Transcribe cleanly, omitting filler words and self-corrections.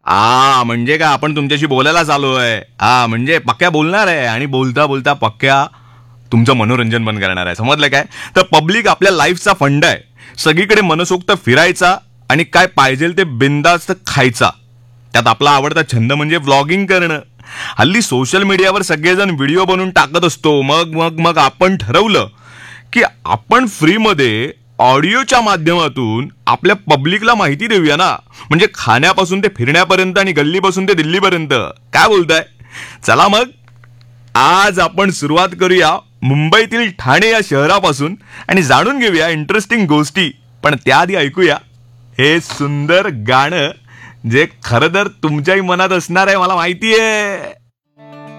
म्हणजे काय आपण तुमच्याशी बोलायला आलो आहे. म्हणजे पक्क्या बोलणार आहे आणि बोलता बोलता पक्क्या तुमचं मनोरंजन पण करणार आहे. समजलं काय? तर पब्लिक आपल्या लाईफचा फंड आहे. सगळीकडे मनसोक्त फिरायचा आणि काय पाहिजे ते बिंदास्त खायचा. त्यात आपला आवडता छंद म्हणजे व्लॉगिंग करणं. हल्ली सोशल मीडियावर सगळेजण व्हिडिओ बनवून टाकत असतो. मग मग मग आपण ठरवलं की आपण फ्रीमध्ये ऑडिओच्या माध्यमातून आपल्या पब्लिकला माहिती देऊया ना. म्हणजे खाण्यापासून ते फिरण्यापर्यंत आणि गल्लीपासून ते दिल्लीपर्यंत. काय बोलताय? चला मग आज आपण सुरुवात करूया मुंबईतील ठाणे या शहरापासून आणि जाणून घेऊया इंटरेस्टिंग गोष्टी. पण त्याआधी ऐकूया हे सुंदर गाणं जे खरं तर तुमच्याही मनात असणार आहे मला माहिती आहे.